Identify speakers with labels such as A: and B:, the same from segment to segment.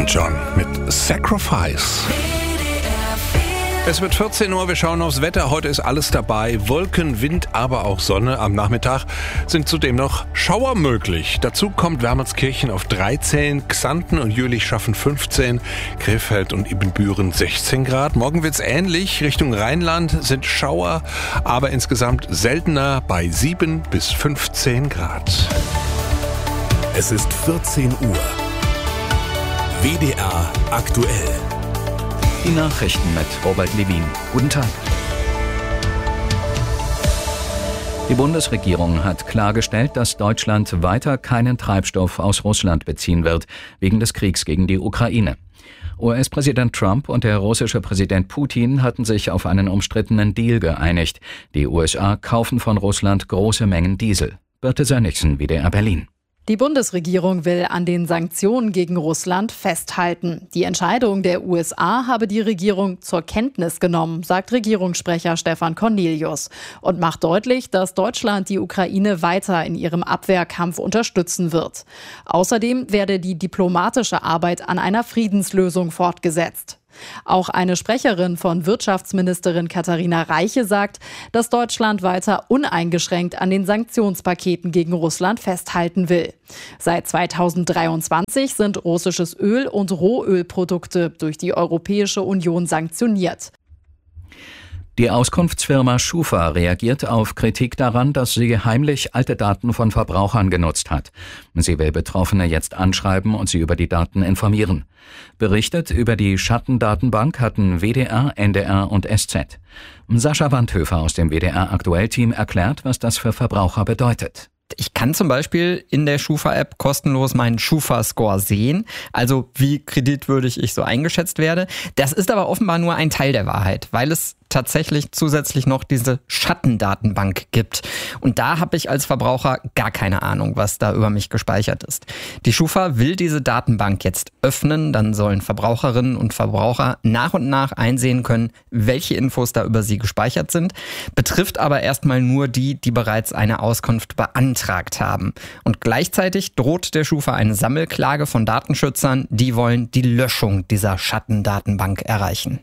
A: Elton John mit Sacrifice. Es wird 14 Uhr, wir schauen aufs Wetter. Heute ist alles dabei. Wolken, Wind, aber auch Sonne. Am Nachmittag sind zudem noch Schauer möglich. Dazu kommt Wermelskirchen auf 13, Xanten und Jülich schaffen 15, Krefeld und Ibbenbüren 16 Grad. Morgen wird's ähnlich. Richtung Rheinland sind Schauer, aber insgesamt seltener bei 7 bis 15 Grad.
B: Es ist 14 Uhr. WDR aktuell.
C: Die Nachrichten mit Robert Levin. Guten Tag. Die Bundesregierung hat klargestellt, dass Deutschland weiter keinen Treibstoff aus Russland beziehen wird, wegen des Kriegs gegen die Ukraine. US-Präsident Trump und der russische Präsident Putin hatten sich auf einen umstrittenen Deal geeinigt. Die USA kaufen von Russland große Mengen Diesel. Birte Sönnigsen, WDR Berlin.
D: Die Bundesregierung will an den Sanktionen gegen Russland festhalten. Die Entscheidung der USA habe die Regierung zur Kenntnis genommen, sagt Regierungssprecher Stefan Cornelius und macht deutlich, dass Deutschland die Ukraine weiter in ihrem Abwehrkampf unterstützen wird. Außerdem werde die diplomatische Arbeit an einer Friedenslösung fortgesetzt. Auch eine Sprecherin von Wirtschaftsministerin Katharina Reiche sagt, dass Deutschland weiter uneingeschränkt an den Sanktionspaketen gegen Russland festhalten will. Seit 2023 sind russisches Öl und Rohölprodukte durch die Europäische Union sanktioniert.
C: Die Auskunftsfirma Schufa reagiert auf Kritik daran, dass sie heimlich alte Daten von Verbrauchern genutzt hat. Sie will Betroffene jetzt anschreiben und sie über die Daten informieren. Berichtet über die Schattendatenbank hatten WDR, NDR und SZ. Sascha Wandhöfer aus dem WDR-Aktuell-Team erklärt, was das für Verbraucher bedeutet.
E: Ich kann zum Beispiel in der Schufa-App kostenlos meinen Schufa-Score sehen, also wie kreditwürdig ich so eingeschätzt werde. Das ist aber offenbar nur ein Teil der Wahrheit, weil es tatsächlich zusätzlich noch diese Schattendatenbank gibt. Und da habe ich als Verbraucher gar keine Ahnung, was da über mich gespeichert ist. Die Schufa will diese Datenbank jetzt öffnen, dann sollen Verbraucherinnen und Verbraucher nach und nach einsehen können, welche Infos da über sie gespeichert sind, betrifft aber erstmal nur die, die bereits eine Auskunft beantragt haben. Und gleichzeitig droht der Schufa eine Sammelklage von Datenschützern, die wollen die Löschung dieser Schattendatenbank erreichen.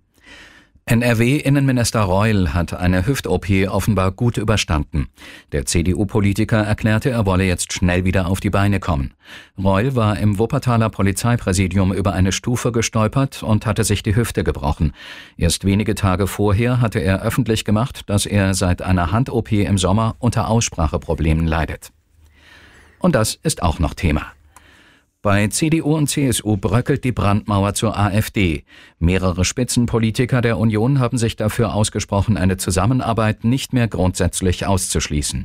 C: NRW-Innenminister Reul hat eine Hüft-OP offenbar gut überstanden. Der CDU-Politiker erklärte, er wolle jetzt schnell wieder auf die Beine kommen. Reul war im Wuppertaler Polizeipräsidium über eine Stufe gestolpert und hatte sich die Hüfte gebrochen. Erst wenige Tage vorher hatte er öffentlich gemacht, dass er seit einer Hand-OP im Sommer unter Ausspracheproblemen leidet. Und das ist auch noch Thema. Bei CDU und CSU bröckelt die Brandmauer zur AfD. Mehrere Spitzenpolitiker der Union haben sich dafür ausgesprochen, eine Zusammenarbeit nicht mehr grundsätzlich auszuschließen.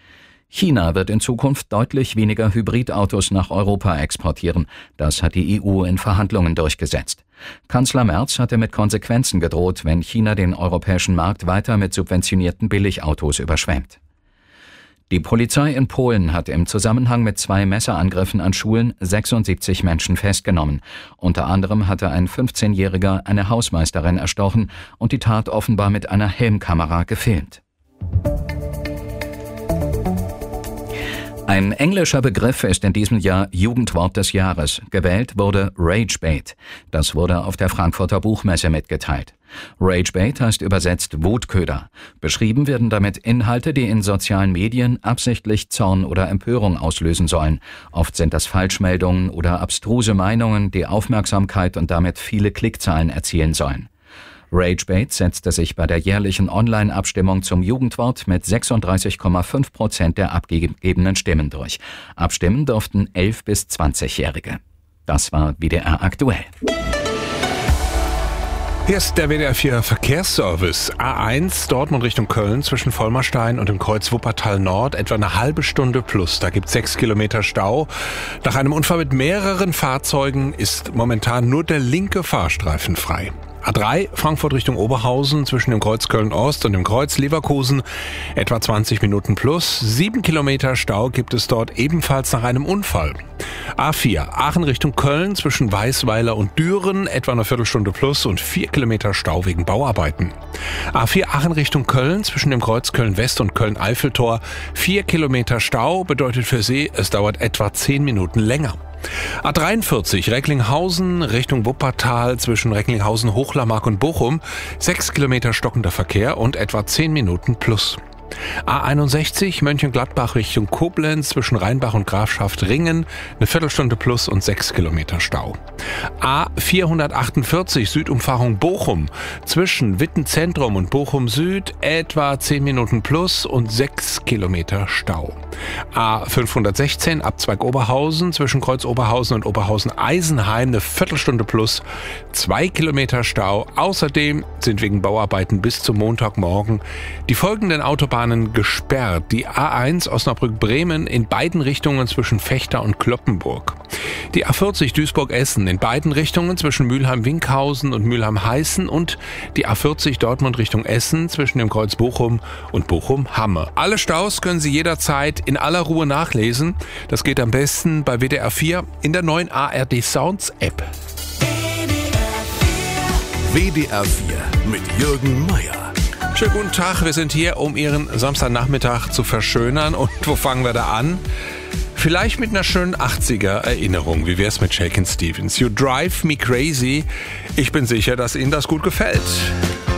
C: China wird in Zukunft deutlich weniger Hybridautos nach Europa exportieren. Das hat die EU in Verhandlungen durchgesetzt. Kanzler Merz hatte mit Konsequenzen gedroht, wenn China den europäischen Markt weiter mit subventionierten Billigautos überschwemmt. Die Polizei in Polen hat im Zusammenhang mit 2 Messerangriffen an Schulen 76 Menschen festgenommen. Unter anderem hatte ein 15-Jähriger eine Hausmeisterin erstochen und die Tat offenbar mit einer Helmkamera gefilmt. Ein englischer Begriff ist in diesem Jahr Jugendwort des Jahres. Gewählt wurde Ragebait. Das wurde auf der Frankfurter Buchmesse mitgeteilt. Ragebait heißt übersetzt Wutköder. Beschrieben werden damit Inhalte, die in sozialen Medien absichtlich Zorn oder Empörung auslösen sollen. Oft sind das Falschmeldungen oder abstruse Meinungen, die Aufmerksamkeit und damit viele Klickzahlen erzielen sollen. Ragebait setzte sich bei der jährlichen Online-Abstimmung zum Jugendwort mit 36,5% der abgegebenen Stimmen durch. Abstimmen durften 11- bis 20-Jährige. Das war WDR aktuell.
A: Hier ist der WDR 4 Verkehrsservice. A1 Dortmund Richtung Köln zwischen Vollmerstein und dem Kreuz Wuppertal Nord etwa eine halbe Stunde plus. Da gibt es 6 Kilometer Stau. Nach einem Unfall mit mehreren Fahrzeugen ist momentan nur der linke Fahrstreifen frei. A3 Frankfurt Richtung Oberhausen zwischen dem Kreuz Köln-Ost und dem Kreuz Leverkusen etwa 20 Minuten plus. 7 Kilometer Stau gibt es dort ebenfalls nach einem Unfall. A4 Aachen Richtung Köln zwischen Weißweiler und Düren etwa eine Viertelstunde plus und 4 Kilometer Stau wegen Bauarbeiten. A4 Aachen Richtung Köln zwischen dem Kreuz Köln-West und Köln-Eiffeltor 4 Kilometer Stau bedeutet für Sie, es dauert etwa 10 Minuten länger. A43 Recklinghausen Richtung Wuppertal zwischen Recklinghausen, Hochlamag und Bochum. 6 Kilometer stockender Verkehr und etwa 10 Minuten plus. A61 Mönchengladbach Richtung Koblenz zwischen Rheinbach und Grafschaft Ringen, eine Viertelstunde plus und 6 Kilometer Stau. A448 Südumfahrung Bochum zwischen Witten-Zentrum und Bochum Süd, etwa 10 Minuten plus und 6 Kilometer Stau. A516 Abzweig Oberhausen zwischen Kreuz Oberhausen und Oberhausen-Eisenheim, eine Viertelstunde plus 2 Kilometer Stau. Außerdem sind wegen Bauarbeiten bis zum Montagmorgen die folgenden Autobahnen gesperrt. Die A1 Osnabrück-Bremen in beiden Richtungen zwischen Vechta und Cloppenburg. Die A40 Duisburg-Essen in beiden Richtungen zwischen Mülheim-Winkhausen und Mülheim-Heißen und die A40 Dortmund Richtung Essen zwischen dem Kreuz Bochum und Bochum-Hamme. Alle Staus können Sie jederzeit in aller Ruhe nachlesen. Das geht am besten bei WDR 4 in der neuen ARD Sounds App.
B: WDR 4 mit Jürgen Meier.
A: Schönen guten Tag, wir sind hier, um Ihren Samstagnachmittag zu verschönern. Und wo fangen wir da an? Vielleicht mit einer schönen 80er-Erinnerung. Wie wär's mit Shakin' Stevens? You Drive Me Crazy. Ich bin sicher, dass Ihnen das gut gefällt.